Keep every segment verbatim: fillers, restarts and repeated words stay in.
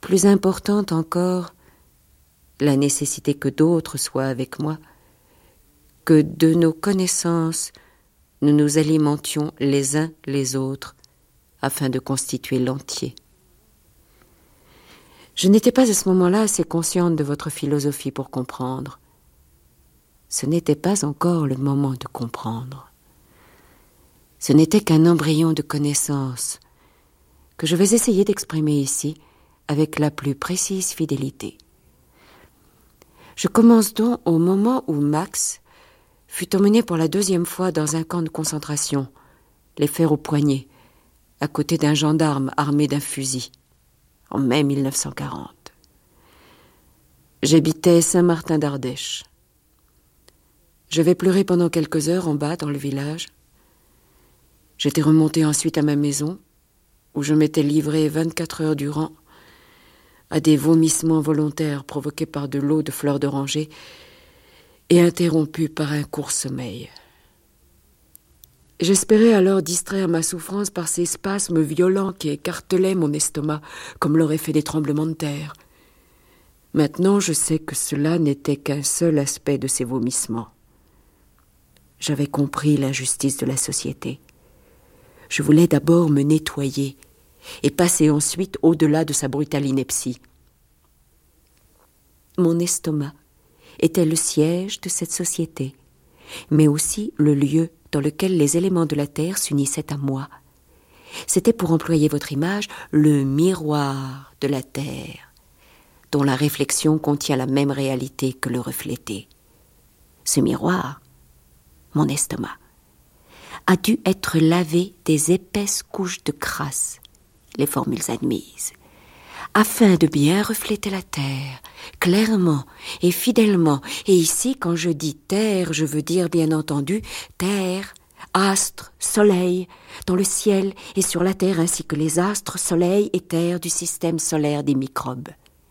Plus importante encore, la nécessité que d'autres soient avec moi, que de nos connaissances, nous nous alimentions les uns les autres afin de constituer l'entier. Je n'étais pas à ce moment-là assez consciente de votre philosophie pour comprendre. Ce n'était pas encore le moment de comprendre. Ce n'était qu'un embryon de connaissance que je vais essayer d'exprimer ici avec la plus précise fidélité. Je commence donc au moment où Max fut emmené pour la deuxième fois dans un camp de concentration, les fers aux poignets, à côté d'un gendarme armé d'un fusil, en mai mille neuf cent quarante. J'habitais Saint-Martin d'Ardèche. Je vais pleurer pendant quelques heures en bas dans le village. J'étais remontée ensuite à ma maison, où je m'étais livrée vingt-quatre heures durant à des vomissements volontaires provoqués par de l'eau de fleurs d'oranger et interrompus par un court sommeil. J'espérais alors distraire ma souffrance par ces spasmes violents qui écartelaient mon estomac comme l'auraient fait des tremblements de terre. Maintenant, je sais que cela n'était qu'un seul aspect de ces vomissements. J'avais compris l'injustice de la société. Je voulais d'abord me nettoyer et passer ensuite au-delà de sa brutale ineptie. Mon estomac était le siège de cette société, mais aussi le lieu dans lequel les éléments de la terre s'unissaient à moi. C'était, pour employer votre image, le miroir de la terre, dont la réflexion contient la même réalité que le reflété. Ce miroir, mon estomac, a dû être lavé des épaisses couches de crasse, les formules admises, afin de bien refléter la terre, clairement et fidèlement. Et ici, quand je dis terre, je veux dire bien entendu terre, astre, soleil, dans le ciel et sur la terre, ainsi que les astres, soleil et terre du système solaire des microbes.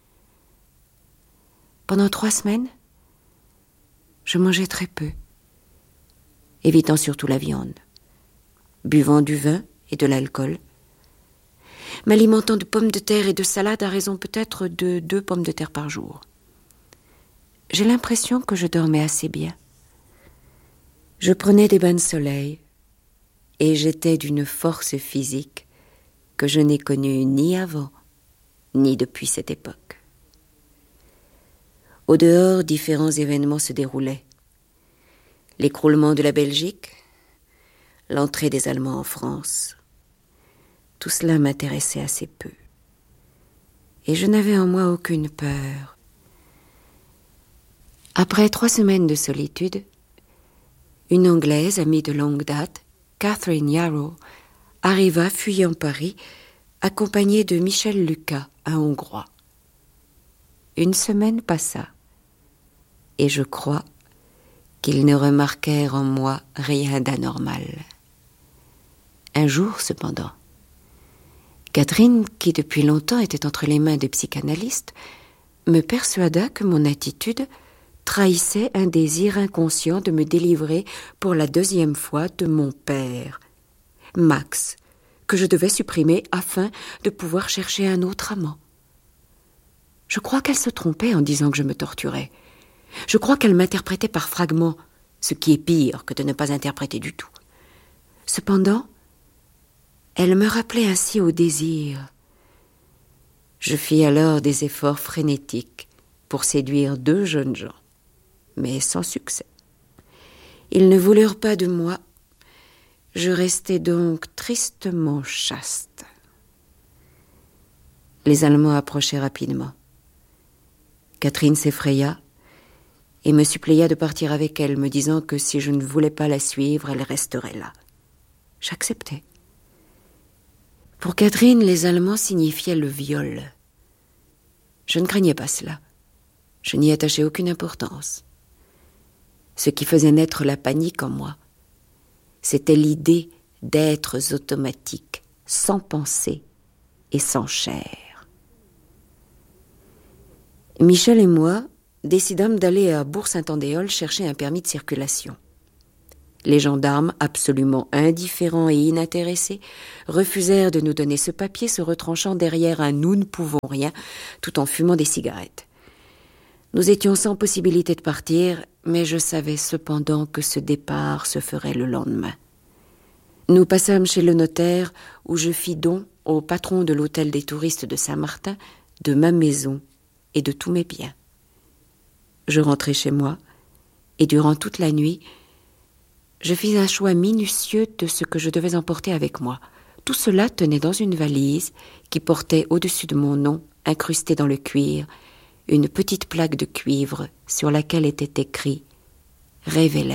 Pendant trois semaines, je mangeais très peu, évitant surtout la viande, buvant du vin et de l'alcool, m'alimentant de pommes de terre et de salade à raison peut-être de deux pommes de terre par jour. J'ai l'impression que je dormais assez bien. Je prenais des bains de soleil et j'étais d'une force physique que je n'ai connue ni avant ni depuis cette époque. Au dehors, différents événements se déroulaient. L'écroulement de la Belgique, l'entrée des Allemands en France. Tout cela m'intéressait assez peu. Et je n'avais en moi aucune peur. Après trois semaines de solitude, une Anglaise, amie de longue date, Catherine Yarrow, arriva fuyant Paris, accompagnée de Michel Lucas, un Hongrois. Une semaine passa, et je crois qu'ils ne remarquèrent en moi rien d'anormal. Un jour, cependant, Catherine, qui depuis longtemps était entre les mains des psychanalystes, me persuada que mon attitude trahissait un désir inconscient de me délivrer pour la deuxième fois de mon père, Max, que je devais supprimer afin de pouvoir chercher un autre amant. Je crois qu'elle se trompait en disant que je me torturais. Je crois qu'elle m'interprétait par fragments, ce qui est pire que de ne pas interpréter du tout. Cependant, elle me rappelait ainsi au désir. Je fis alors des efforts frénétiques pour séduire deux jeunes gens, mais sans succès. Ils ne voulurent pas de moi. Je restai donc tristement chaste. Les Allemands approchaient rapidement. Catherine s'effraya et me supplia de partir avec elle, me disant que si je ne voulais pas la suivre, elle resterait là. J'acceptai. Pour Catherine, les Allemands signifiaient le viol. Je ne craignais pas cela. Je n'y attachais aucune importance. Ce qui faisait naître la panique en moi, c'était l'idée d'êtres automatiques, sans pensée et sans chair. Michel et moi décidâmes d'aller à Bourg-Saint-Andéol chercher un permis de circulation. Les gendarmes, absolument indifférents et inintéressés, refusèrent de nous donner ce papier, se retranchant derrière un « nous ne pouvons rien » tout en fumant des cigarettes. Nous étions sans possibilité de partir, mais je savais cependant que ce départ se ferait le lendemain. Nous passâmes chez le notaire, où je fis don au patron de l'hôtel des touristes de Saint-Martin de ma maison et de tous mes biens. Je rentrai chez moi, et durant toute la nuit, je fis un choix minutieux de ce que je devais emporter avec moi. Tout cela tenait dans une valise qui portait au-dessus de mon nom, incrusté dans le cuir, une petite plaque de cuivre sur laquelle était écrit « Révélation ».